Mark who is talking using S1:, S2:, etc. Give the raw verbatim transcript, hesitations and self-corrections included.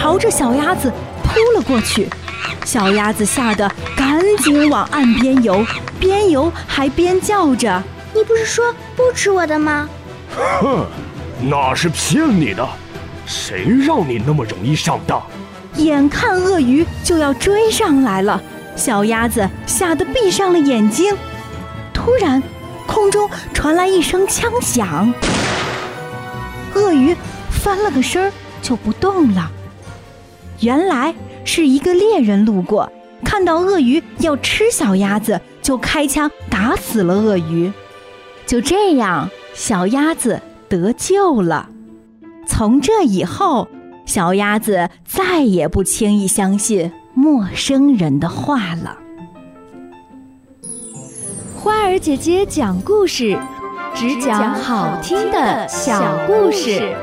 S1: 朝着小鸭子扑了过去。小鸭子吓得赶紧往岸边游，边游还边叫着：“
S2: 你不是说不吃我的吗？”
S3: 哼，那是骗你的，谁让你那么容易上当？
S1: 眼看鳄鱼就要追上来了，小鸭子吓得闭上了眼睛。突然，空中传来一声枪响，鳄鱼翻了个身就不动了。原来是一个猎人路过，看到鳄鱼要吃小鸭子，就开枪打死了鳄鱼。就这样，小鸭子得救了。从这以后，小鸭子再也不轻易相信陌生人的话了。
S4: 花儿姐姐讲故事，只讲好听的小故事。